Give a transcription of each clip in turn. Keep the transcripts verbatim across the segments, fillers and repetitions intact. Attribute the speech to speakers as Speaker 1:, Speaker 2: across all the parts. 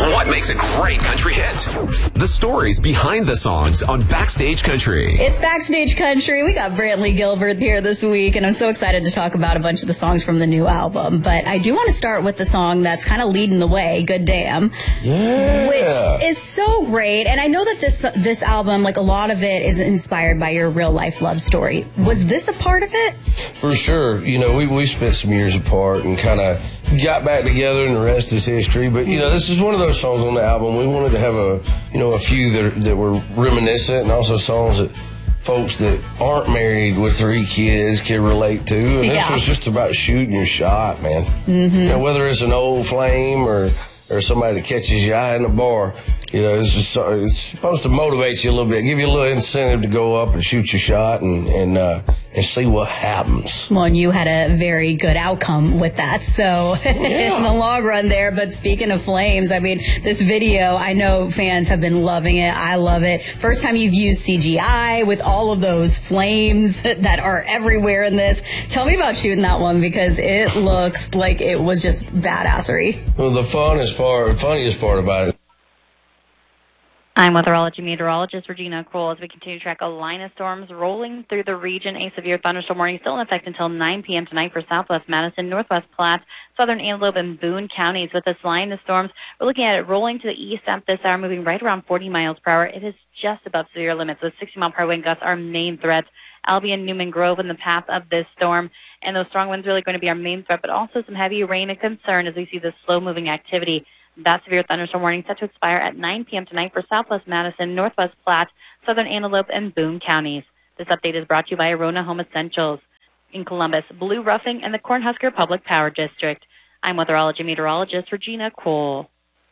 Speaker 1: What makes a great country hit? The stories behind the songs on Backstage Country.
Speaker 2: It's Backstage Country. We got Brantley Gilbert here this week, and I'm so excited to talk about a bunch of the songs from the new album. But I do want to start with the song that's kind of leading the way, Good Damn.
Speaker 3: Yeah.
Speaker 2: Which is so great. And I know that this this album, like a lot of it, is inspired by your real-life love story. Was this a part of it?
Speaker 3: For sure. You know, we, we spent some years apart and kind of got back together, and the rest is history. But, you know, this is one of those songs on the album. We wanted to have a, you know, a few that, that were reminiscent, and also songs that folks that aren't married with three kids can relate to. And this
Speaker 2: Yeah.
Speaker 3: was just about shooting your shot, man. Mm-hmm. You know, whether it's an old flame or, or somebody that catches your eye in the bar. You know, it's, just, it's supposed to motivate you a little bit, give you a little incentive to go up and shoot your shot and and uh, and see what happens.
Speaker 2: Well, and you had a very good outcome with that, so
Speaker 3: Yeah.
Speaker 2: in the long run there. But speaking of flames, I mean, this video, I know fans have been loving it. I love it. First time you've used C G I with all of those flames that are everywhere in this. Tell me about shooting that one, because it looks like it was just badassery.
Speaker 3: Well, the funnest part, funniest part about it.
Speaker 4: I'm weatherology meteorologist Regina Kroll as we continue to track a line of storms rolling through the region. A severe thunderstorm warning still in effect until nine p.m. tonight for southwest Madison, northwest Platte, southern Antelope, and Boone counties. With this line of storms, we're looking at it rolling to the east at this hour, moving right around forty miles per hour. It is just above severe limits, with sixty mile per hour wind gusts our main threats. Albion, Newman Grove in the path of this storm, and those strong winds really going to be our main threat, but also some heavy rain and concern as we see this slow-moving activity. That severe thunderstorm warning set to expire at nine p.m. tonight for southwest Madison, northwest Platte, southern Antelope, and Boone counties. This update is brought to you by Arona Home Essentials. In Columbus, Blue Roughing and the Cornhusker Public Power District. I'm weatherology meteorologist Regina Kroll.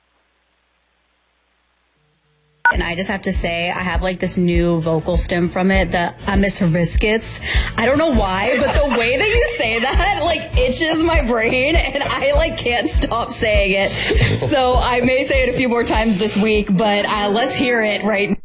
Speaker 2: And I just have to say, I have like this new vocal stem from it, the I miss her biscuits. I don't know why, but the way that you say that like itches my brain, and I like can't stop saying it. So I may say it a few more times this week, but uh, let's hear it right now.